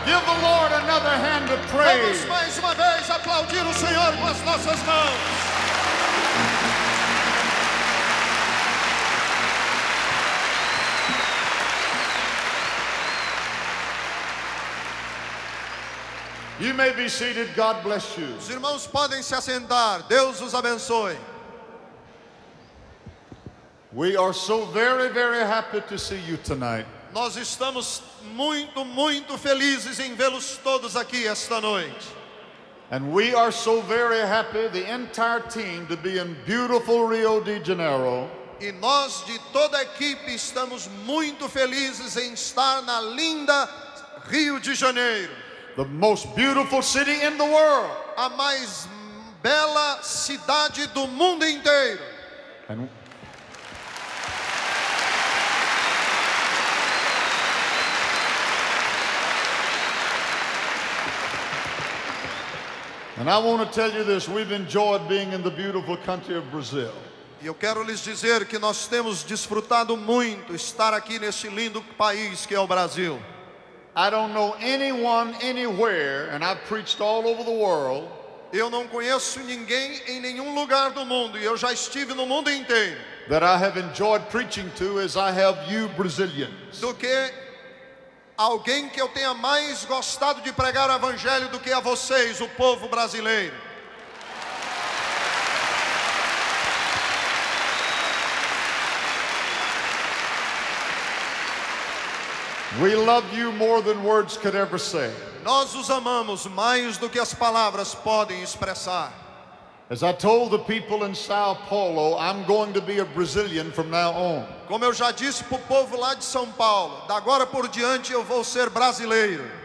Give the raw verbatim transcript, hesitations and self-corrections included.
Give the Lord another hand of praise. Vamos mais uma vez aplaudir o Senhor com as nossas mãos. You may be seated. God bless you. Os irmãos podem se assentar. Deus os abençoe. We are so very, very happy to see you tonight. Nós estamos muito, muito felizes em vê-los todos aqui esta noite. And we are so very happy, the entire team, to be in beautiful Rio de Janeiro. E nós de toda a equipe estamos muito felizes em estar na linda Rio de Janeiro. The most beautiful city in the world. A mais bela cidade do mundo inteiro. And And I want to tell you this, we've enjoyed being in the beautiful country of Brazil. E eu quero lhes dizer que nós temos desfrutado muito estar aqui neste lindo país que é o Brasil. I don't know anyone anywhere, and I've preached all over the world, Eu não conheço ninguém em nenhum lugar do mundo, e eu já estive no mundo inteiro, that I have enjoyed preaching to as I have you Brazilians. do que alguém que eu tenha mais gostado de pregar o evangelho do que a vocês, o povo brasileiro. We love you more than words could ever say. Nós os amamos mais do que as palavras podem expressar. As I told the people in Sao Paulo, I'm going to be a Brazilian from now on. Como eu já disse para o povo lá de São Paulo, da agora por diante eu vou ser brasileiro.